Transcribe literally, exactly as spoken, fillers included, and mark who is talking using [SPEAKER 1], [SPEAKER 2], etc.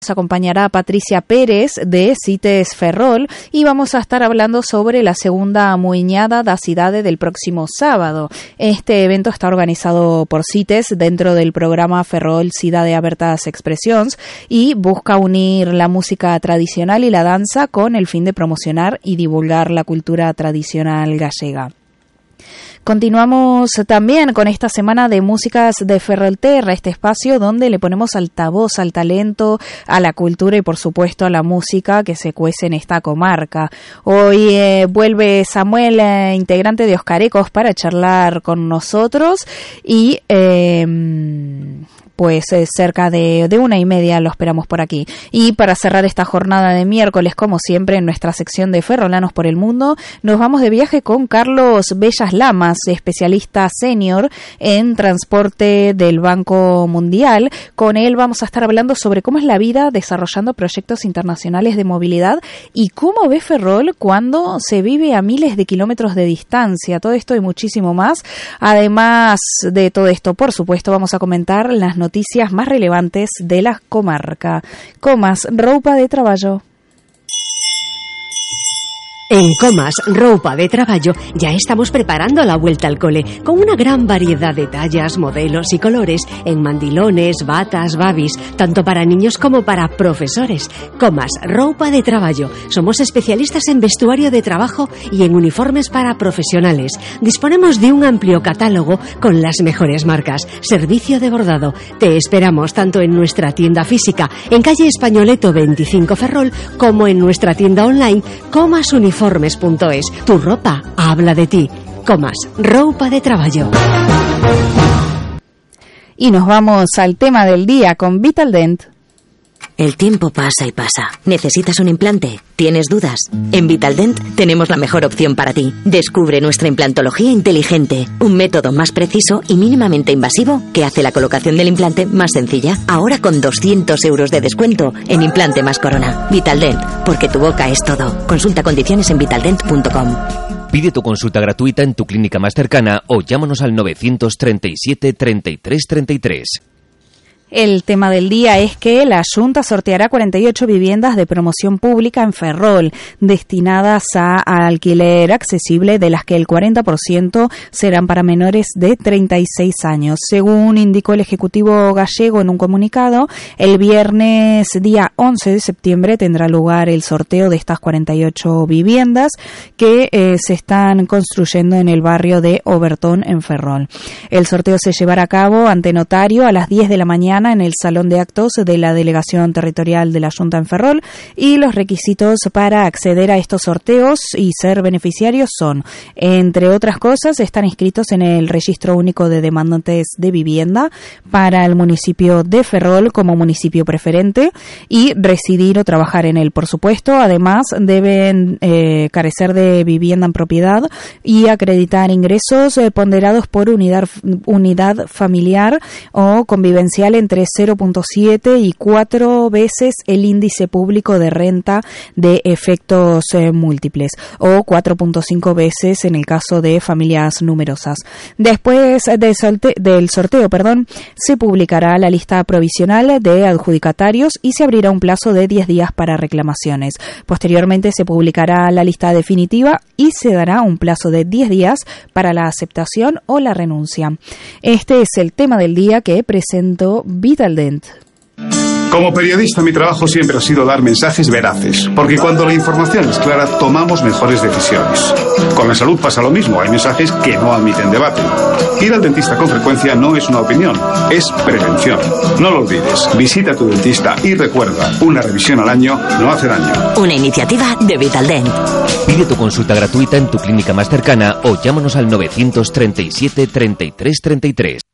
[SPEAKER 1] Nos acompañará Patricia Pérez de CITES Ferrol y vamos a estar hablando sobre la segunda muiñada da cidade del próximo sábado. Este evento está organizado por CITES dentro del programa Ferrol Cidade Abertas Expresións y busca unir la música tradicional y la danza con el fin de promocionar y divulgar la cultura tradicional gallega. Continuamos también con esta semana de músicas de Ferrolterra, este espacio donde le ponemos altavoz al talento, a la cultura y por supuesto a la música que se cuece en esta comarca. Hoy eh, vuelve Samuel, eh, integrante de Oscarecos, para charlar con nosotros y eh, pues eh, cerca de, de una y media lo esperamos por aquí. Y para cerrar esta jornada de miércoles, como siempre, en nuestra sección de Ferrolanos por el Mundo, nos vamos de viaje con Carlos Bellas Lamas, especialista senior en transporte del Banco Mundial. Con él vamos a estar hablando sobre cómo es la vida desarrollando proyectos internacionales de movilidad y cómo ve Ferrol cuando se vive a miles de kilómetros de distancia. Todo esto y muchísimo más. Además de todo esto, por supuesto, vamos a comentar las noticias más relevantes de la comarca. Comas, roupa de traballo.
[SPEAKER 2] En Comas Roupa de Traballo ya estamos preparando la vuelta al cole con una gran variedad de tallas, modelos y colores en mandilones, batas, babis, tanto para niños como para profesores. Comas Roupa de Traballo. Somos especialistas en vestuario de trabajo y en uniformes para profesionales. Disponemos de un amplio catálogo con las mejores marcas. Servicio de bordado. Te esperamos tanto en nuestra tienda física en calle Españoleto veinticinco Ferrol como en nuestra tienda online Comas Uniformes. Uniformes.es. Tu ropa habla de ti. Comas Roupa de Traballo.
[SPEAKER 1] Y nos vamos al tema del día con Vitaldent.
[SPEAKER 3] El tiempo pasa y pasa. ¿Necesitas un implante? ¿Tienes dudas? En Vitaldent tenemos la mejor opción para ti. Descubre nuestra implantología inteligente, un método más preciso y mínimamente invasivo que hace la colocación del implante más sencilla. Ahora con doscientos euros de descuento en implante más corona. Vitaldent, porque tu boca es todo. Consulta condiciones en vitaldent punto com.
[SPEAKER 4] Pide tu consulta gratuita en tu clínica más cercana o llámanos al novecientos treinta y siete, treinta y tres, treinta y tres.
[SPEAKER 1] El tema del día es que la Junta sorteará cuarenta y ocho viviendas de promoción pública en Ferrol, destinadas a, a alquiler accesible, de las que el cuarenta por ciento serán para menores de treinta y seis años. Según indicó el Ejecutivo gallego en un comunicado, el viernes día once de septiembre tendrá lugar el sorteo de estas cuarenta y ocho viviendas que eh, se están construyendo en el barrio de Obertón, en Ferrol. El sorteo se llevará a cabo ante notario a las diez de la mañana en el Salón de Actos de la Delegación Territorial de la Junta en Ferrol, y los requisitos para acceder a estos sorteos y ser beneficiarios son, entre otras cosas, estar inscritos en el Registro Único de Demandantes de Vivienda para el municipio de Ferrol como municipio preferente y residir o trabajar en él, por supuesto. Además, deben eh, carecer de vivienda en propiedad y acreditar ingresos eh, ponderados por unidad, unidad familiar o convivencial entre entre cero punto siete y cuatro veces el índice público de renta de efectos eh, múltiples, o cuatro punto cinco veces en el caso de familias numerosas. Después de solte- del sorteo, perdón, se publicará la lista provisional de adjudicatarios y se abrirá un plazo de diez días para reclamaciones. Posteriormente se publicará la lista definitiva y se dará un plazo de diez días para la aceptación o la renuncia. Este es el tema del día que presento Vitaldent.
[SPEAKER 5] Como periodista, mi trabajo siempre ha sido dar mensajes veraces, porque cuando la información es clara, tomamos mejores decisiones. Con la salud pasa lo mismo, hay mensajes que no admiten debate. Ir al dentista con frecuencia no es una opinión, es prevención. No lo olvides, visita a tu dentista y recuerda, una revisión al año no hace daño.
[SPEAKER 3] Una iniciativa de Vitaldent.
[SPEAKER 4] Pide tu consulta gratuita en tu clínica más cercana o llámanos al novecientos treinta y siete, treinta y tres, treinta y tres.